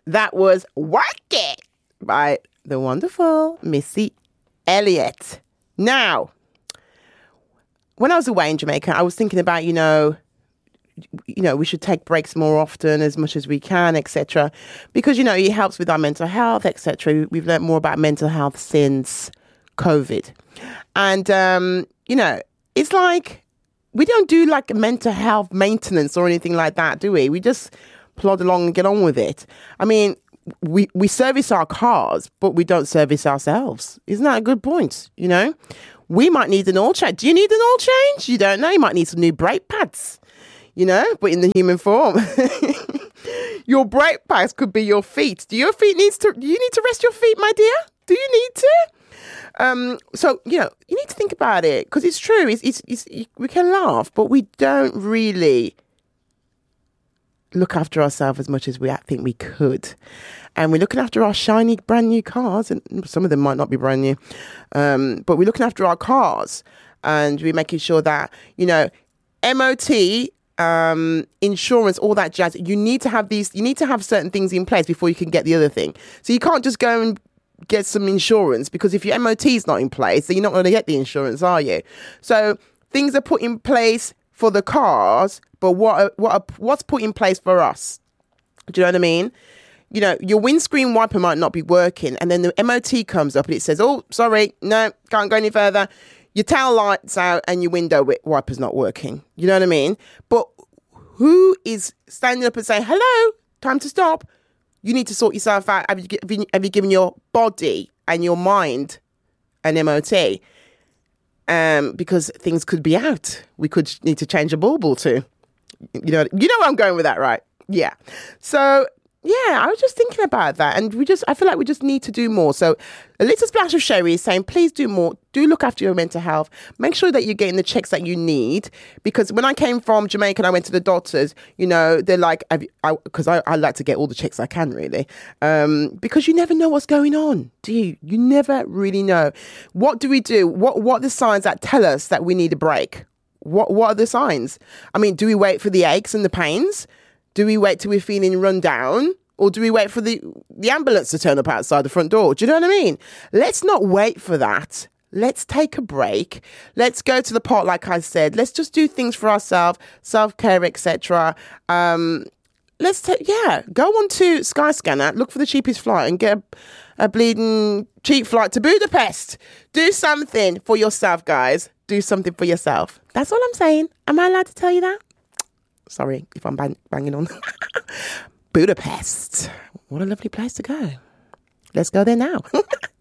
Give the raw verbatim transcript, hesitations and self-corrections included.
That was Work It by the wonderful Missy Elliott. Now, when I was away in Jamaica, I was thinking about, you know, you know, we should take breaks more often as much as we can, et cetera. Because, you know, it helps with our mental health, et cetera. We've learned more about mental health since COVID. And, um, you know, it's like we don't do like mental health maintenance or anything like that, do we? We just plod along and get on with it. I mean, we, we service our cars, but we don't service ourselves. Isn't that a good point? You know, we might need an oil change. Do you need an oil change? You don't know. You might need some new brake pads. You know, but in the human form. Your brake pads could be your feet. Do your feet needs to, do you need to rest your feet, my dear? Do you need to? Um, so, you know, you need to think about it because it's true. It's, it's, it's, we can laugh, but we don't really look after ourselves as much as we think we could. And we're looking after our shiny brand new cars, and some of them might not be brand new, um, but we're looking after our cars and we're making sure that, you know, M O T, um insurance, all that jazz, you need to have these, you need to have certain things in place before you can get the other thing. So you can't just go and get some insurance, because if your M O T is not in place, then you're not going to get the insurance, are you? So things are put in place for the cars, but what are, what are, what's put in place for us? Do you know what I mean? You know, your windscreen wiper might not be working, and then the M O T comes up and it says, oh, sorry, no, can't go any further. Your tail light's out and your window wiper's not working. You know what I mean? But who is standing up and saying, hello, time to stop? You need to sort yourself out. Have you, have you, have you given your body and your mind an M O T? Um, because things could be out. We could need to change a bulb or two. You know, you know where I'm going with that, right? Yeah. So, yeah, I was just thinking about that, and we just, I feel like we just need to do more. So a little splash of Sherry is saying, please do more. Do look after your mental health. Make sure that you're getting the checks that you need. Because when I came from Jamaica and I went to the doctors, you know, they're like, because I, I, I like to get all the checks I can, really. Um, because you never know what's going on, do you? You never really know. What do we do? What, what are the signs that tell us that we need a break? What, what are the signs? I mean, do we wait for the aches and the pains? Do we wait till we're feeling run down? Or do we wait for the, the ambulance to turn up outside the front door? Do you know what I mean? Let's not wait for that. Let's take a break. Let's go to the park, like I said. Let's just do things for ourselves, self-care, et cetera. Um, let's take, yeah, go on to Skyscanner, look for the cheapest flight and get a, a bleeding cheap flight to Budapest. Do something for yourself, guys. Do something for yourself. That's all I'm saying. Am I allowed to tell you that? Sorry if I'm bang- banging on. Budapest. What a lovely place to go. Let's go there now.